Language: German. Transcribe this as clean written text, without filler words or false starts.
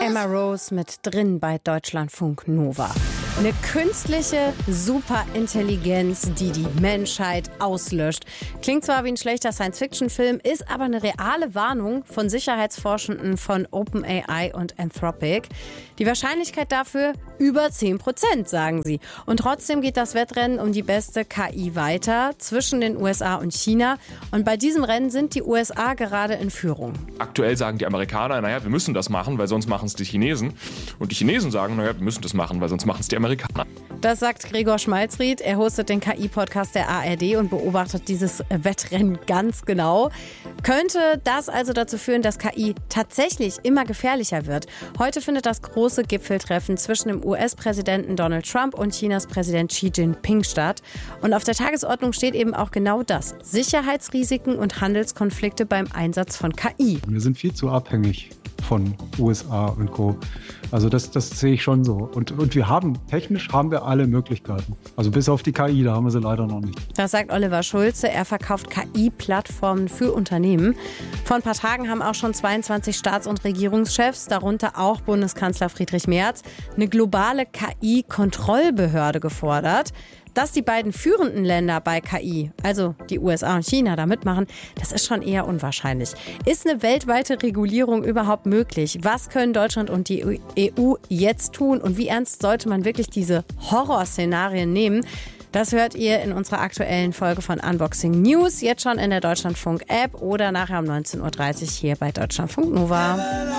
Emma Rose mit drin bei Deutschlandfunk Nova. Eine künstliche Superintelligenz, die die Menschheit auslöscht. Klingt zwar wie ein schlechter Science-Fiction-Film, ist aber eine reale Warnung von Sicherheitsforschenden von OpenAI und Anthropic. Die Wahrscheinlichkeit dafür über 10%, sagen sie. Und trotzdem geht das Wettrennen um die beste KI weiter zwischen den USA und China. Und bei diesem Rennen sind die USA gerade in Führung. Aktuell sagen die Amerikaner, wir müssen das machen, weil sonst machen es die Chinesen. Und die Chinesen sagen, wir müssen das machen, weil sonst machen es die Amerikaner. Das sagt Gregor Schmalzried. Er hostet den KI-Podcast der ARD und beobachtet dieses Wettrennen ganz genau. Könnte das also dazu führen, dass KI tatsächlich immer gefährlicher wird? Heute findet das große Gipfeltreffen zwischen dem US-Präsidenten Donald Trump und Chinas Präsident Xi Jinping statt. Und auf der Tagesordnung steht eben auch genau das: Sicherheitsrisiken und Handelskonflikte beim Einsatz von KI. Wir sind viel zu abhängig von USA und Co. Also das sehe ich schon so. Und technisch haben wir alle Möglichkeiten. Also bis auf die KI, da haben wir sie leider noch nicht. Das sagt Oliver Schulze. Er verkauft KI-Plattformen für Unternehmen. Vor ein paar Tagen haben auch schon 22 Staats- und Regierungschefs, darunter auch Bundeskanzler Friedrich Merz, eine globale KI-Kontrollbehörde gefordert. Dass die beiden führenden Länder bei KI, also die USA und China, da mitmachen, das ist schon eher unwahrscheinlich. Ist eine weltweite Regulierung überhaupt möglich? Was können Deutschland und die EU jetzt tun? Und wie ernst sollte man wirklich diese Horrorszenarien nehmen? Das hört ihr in unserer aktuellen Folge von Unboxing News, jetzt schon in der Deutschlandfunk-App oder nachher um 19.30 Uhr hier bei Deutschlandfunk Nova.